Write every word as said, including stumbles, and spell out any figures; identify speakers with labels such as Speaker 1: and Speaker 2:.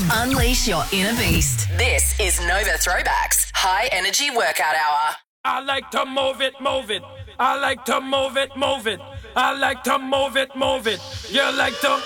Speaker 1: Unleash your inner beast. This is Nova Throwbacks High Energy Workout Hour.
Speaker 2: I like to move it, move it. I like to move it, move it. I like to move it, move it. You like to